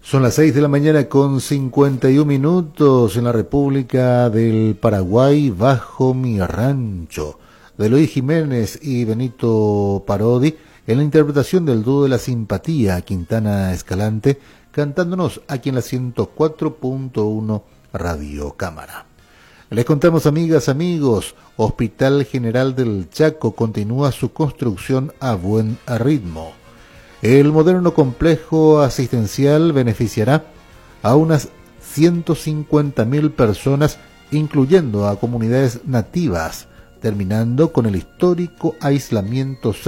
Son las 6 de la mañana con 51 minutos en la República del Paraguay, Bajo mi rancho, de Eloy Jiménez y Benito Parodi, en la interpretación del dúo de la simpatía Quintana Escalante, cantándonos aquí en la 104.1 Radio Cámara. Les contamos, amigas, amigos, Hospital General del Chaco continúa su construcción a buen ritmo. El moderno complejo asistencial beneficiará a unas 150.000 personas, incluyendo a comunidades nativas, terminando con el histórico aislamiento